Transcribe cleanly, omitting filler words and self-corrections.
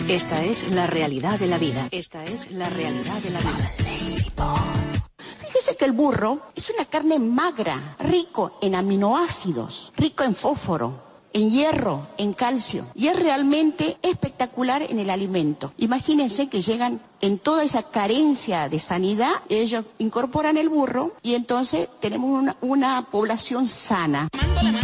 Esta es la realidad de la vida. Esta es la realidad de la vida. Fíjese que el burro es una carne magra, rico en aminoácidos, rico en fósforo, en hierro, en calcio, y es realmente espectacular en el alimento. Imagínense que llegan en toda esa carencia de sanidad, ellos incorporan el burro y entonces tenemos una población sana.